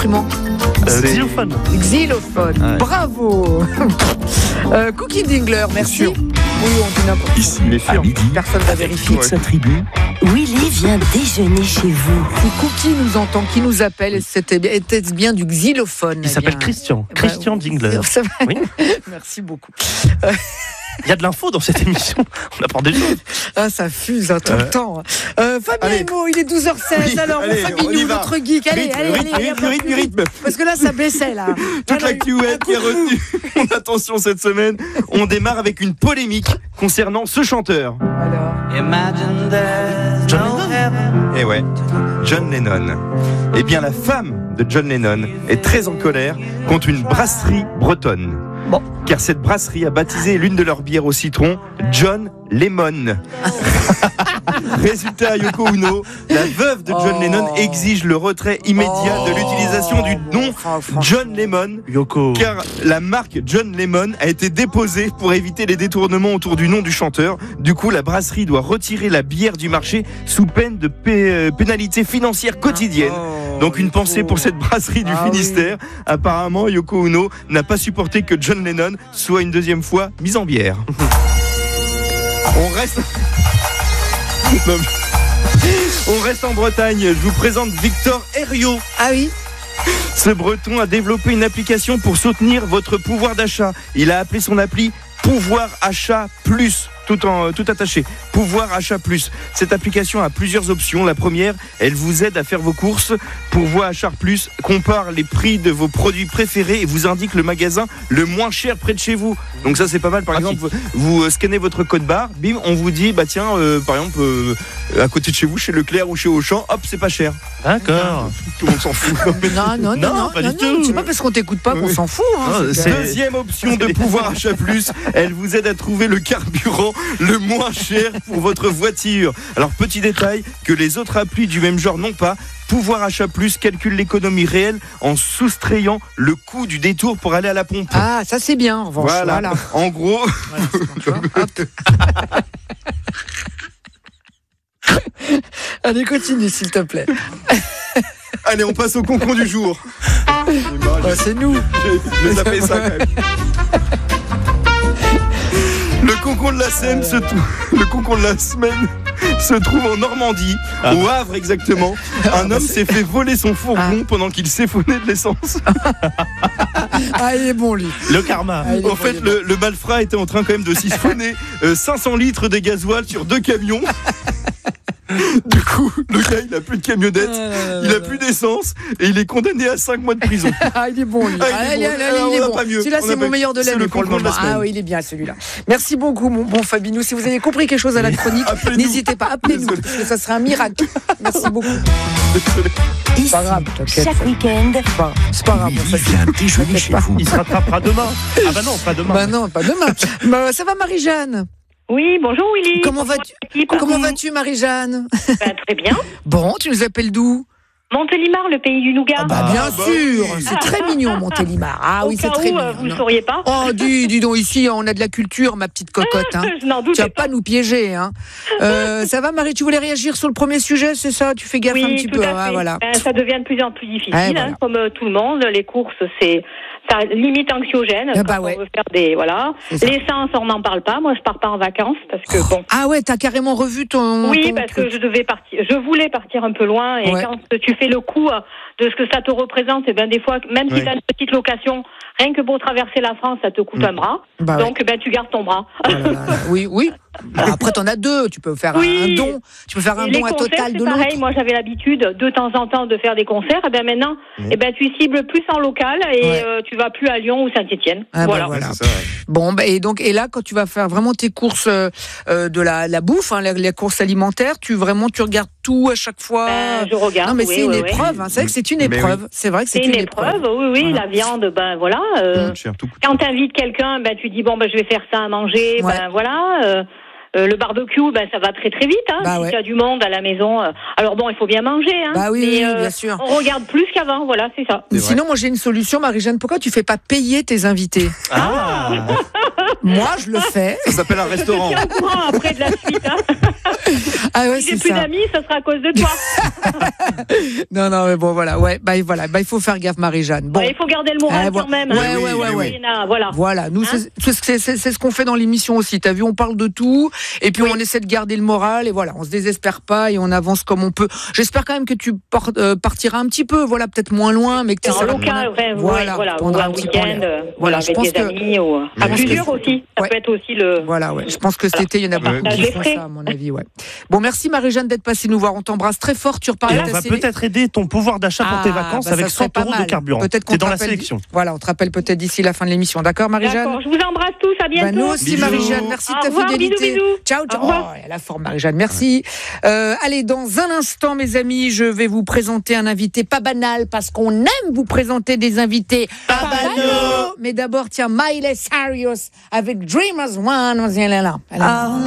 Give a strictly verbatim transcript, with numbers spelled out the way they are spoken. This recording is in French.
instrument? Euh, xylophone. Xylophone. Ah ouais. Bravo. euh, Cookie Dingler, merci. Oui, on dit n'importe quoi. Ici, les filles, à midi, personne va vérifier. Toute sa tribu. Willy vient déjeuner chez vous. Si Cookie nous entend, qui nous appelle, c'était était-ce bien du xylophone? Il s'appelle Christian. Eh Christian ben, Dingler. Oui. Merci beaucoup. Euh... Il y a de l'info dans cette émission. On apprend des choses. Ah, ça fuse hein, tout euh... le temps. Euh, Fabien Emo, il est douze heures seize. Oui, alors, allez, mon Fabinou, notre geek. Allez, rythme, allez, rythme, allez. rythme, rythme, rythme. Parce que là, ça baissait, là. Toute l'actu web qui a retenu mon attention cette semaine. On démarre avec une polémique concernant ce chanteur. Alors. John Lennon. Eh ouais, John Lennon. Eh bien, la femme de John Lennon est très en colère contre une brasserie bretonne. Bon. Car cette brasserie a baptisé l'une de leurs bières au citron John Lemon. Résultat, Yoko Ono, la veuve de John oh. Lennon exige le retrait immédiat oh. de l'utilisation du nom John Lemon, Yoko. Car la marque John Lemon a été déposée pour éviter les détournements autour du nom du chanteur. Du coup, la brasserie doit retirer la bière du marché sous peine de p- pénalité financière quotidienne. Oh. Donc une pensée pour cette brasserie du ah, Finistère. Oui. Apparemment, Yoko Ono n'a pas supporté que John Lennon soit une deuxième fois mis en bière. On reste... Non, on reste en Bretagne. Je vous présente Victor Herriot. Ah oui. Ce Breton a développé une application pour soutenir votre pouvoir d'achat. Il a appelé son appli Pouvoir Achat Plus. Tout, en, tout attaché, Pouvoir Achat Plus. Cette application a plusieurs options. La première, elle vous aide à faire vos courses. Pouvoir Achat Plus compare les prix de vos produits préférés et vous indique le magasin le moins cher près de chez vous. Donc ça c'est pas mal. Par ah, exemple, si. vous, vous scannez votre code barre, bim, on vous dit bah tiens, euh, par exemple, euh, à côté de chez vous, chez Leclerc ou chez Auchan, hop, c'est pas cher. D'accord. Tout le monde s'en fout. Non, non, non, non, non, pas non, du tout. non c'est pas parce qu'on t'écoute pas qu'on oui. s'en fout. Hein, non, c'est Deuxième option de Pouvoir Achat Plus, elle vous aide à trouver le carburant le moins cher pour votre voiture. Alors petit détail que les autres applis du même genre n'ont pas. Pouvoir Achat Plus calcule l'économie réelle en soustrayant le coût du détour pour aller à la pompe. Ah, ça c'est bien en revanche. Voilà. voilà. En gros. Voilà, Allez, continue s'il te plaît. Allez, on passe au concon du jour. Ouais, c'est nous. J'ai, j'ai tapé ça quand même. Le concon de la semaine, euh... se t- le concon de la semaine se trouve en Normandie, ah. au Havre exactement. Un homme s'est fait voler son fourgon ah. pendant qu'il siphonnait de l'essence. Ah, il est bon lui. Le karma. Ah, en bon, fait, le, bon. le malfrat était en train quand même de siphonner euh, cinq cents litres de gasoil sur deux camions. Du coup, le gars, il a plus de camionnette, ah, il a plus d'essence et il est condamné à cinq mois de prison. Ah, il est bon, lui. Ah, il est bon. Ah, il est bon. Celui-là, c'est mon meilleur de l'année pour le moment. Ah oui, il est bien celui-là. Merci beaucoup, mon bon Fabinou. Si vous avez compris quelque chose à la chronique, n'hésitez pas, appelez-nous, parce que ça serait un miracle. Merci beaucoup. Ici, pas grave, chaque week-end, c'est pas grave. Il vient déjeuner chez vous. Il se rattrapera demain. Ah bah non, pas demain. Bah non, pas demain. Bah, ça va, Marie-Jeanne? Oui, bonjour Willy. Comment vas-tu, Comment vas-tu Marie-Jeanne? Bah, très bien. Bon, tu nous appelles d'où? Montélimar, le pays du nougat. Ah bah bien ah, sûr, bah oui. C'est très mignon Montélimar. Ah Au oui, cas c'est très où, mignon. Vous ne sauriez pas. Oh, dis, dis donc, ici, on a de la culture, ma petite cocotte. Hein. Je n'en doute tu vas pas. pas nous piéger. Hein. Euh, ça va, Marie, tu voulais réagir sur le premier sujet, c'est ça? Tu fais gaffe oui, un petit tout peu. À fait. Ah, voilà. Ben, ça devient de plus en plus difficile, ah, voilà. hein, comme euh, tout le monde. Les courses, c'est ça limite anxiogène. Ah, bah, quand ouais. on veut faire des voilà. L'essence, on n'en parle pas. Moi, je pars pas en vacances parce que bon. Ah ouais, t'as carrément revu ton. Oui, ton parce truc. que je devais partir. Je voulais partir un peu loin et ouais. quand tu fais le coup de ce que ça te représente, et ben des fois, même si oui. tu as une petite location, rien que pour traverser la France, ça te coûte mmh. un bras. Bah donc, ouais. ben tu gardes ton bras. Oh là là là. Oui, oui. Bon, après, t'en as deux. Tu peux faire oui. un, un don. Tu peux faire un et don à concerts, total c'est de pareil. l'autre. Moi, j'avais l'habitude de temps en temps de faire des concerts. Et ben maintenant, mmh. et ben tu cibles plus en local et ouais. euh, tu vas plus à Lyon ou Saint-Étienne. Ah, voilà. Bah, voilà. Ouais, c'est ça, ouais. Bon, bah, et donc et là, quand tu vas faire vraiment tes courses euh, de la, la bouffe, hein, les, les courses alimentaires, tu vraiment tu regardes tout à chaque fois. Ben, je regarde. Non, mais oui, c'est une oui, épreuve. oui. Hein, c'est vrai que c'est une épreuve. Oui. C'est vrai que c'est, c'est une, une épreuve. épreuve. Oui, oui. Voilà. La viande, ben voilà. Euh, mmh. Quand t'invites quelqu'un, ben tu dis bon ben je vais faire ça à manger. Ouais. Ben voilà. Euh, Euh, le barbecue, ben ça va très très vite. Hein, bah si ouais. tu as du monde à la maison. Euh, alors bon, il faut bien manger. Hein, bah oui, mais, oui euh, bien sûr. On regarde plus qu'avant. Voilà, c'est ça. C'est Sinon, moi j'ai une solution, Marie-Jeanne. Pourquoi tu fais pas payer tes invités? Ah. Moi, je le fais. Ça s'appelle un restaurant. Je suis au courant après de la suite. Hein. Ah ouais, si j'ai c'est plus ça. d'amis, ça sera à cause de toi. non, non, mais bon, voilà. Ouais, bah, voilà. Bah, il faut faire gaffe, Marie-Jeanne. Bon. Ouais, il faut garder le moral eh, quand même. Ouais, hein. ouais, ouais, oui, ouais. oui. Voilà. Voilà. Nous, Hein c'est, c'est, c'est, c'est ce qu'on fait dans l'émission aussi. T'as vu, on parle de tout. Et puis, oui. on essaie de garder le moral. Et voilà, on se désespère pas et on avance comme on peut. J'espère quand même que tu port, euh, partiras un petit peu. Voilà, peut-être moins loin, mais que tu en local, ouais, voilà, voilà, ou un week-end, voilà, avec des que... amis, ou à plusieurs aussi. Ça ouais. peut être aussi le. Voilà, ouais. Je pense que cet voilà. été, il y en a beaucoup qui font ça, à mon avis, ouais. Bon, merci Marie-Jeanne d'être passée nous voir. On t'embrasse très fort. Tu reparles. Et on va peut-être aider ton pouvoir d'achat pour ah, tes vacances bah, avec cent euros de carburant. Peut-être qu'on T'es dans rappelle... la sélection. Voilà, on te rappelle peut-être d'ici la fin de l'émission. D'accord, Marie-Jeanne? D'accord. Je vous embrasse tous. À bientôt. Bah, nous aussi, Marie-Jeanne. Merci Au de ta revoir, fidélité. bisous, bisous. Ciao, ciao. Oh, elle a la forme, Marie-Jeanne. Merci. Euh, allez, dans un instant, mes amis, je vais vous présenter un invité pas banal parce qu'on aime vous présenter des invités pas, pas banaux. Mais d'abord, tiens, Miley Cyrus avec Dreamers One. Elle est là. Elle est là.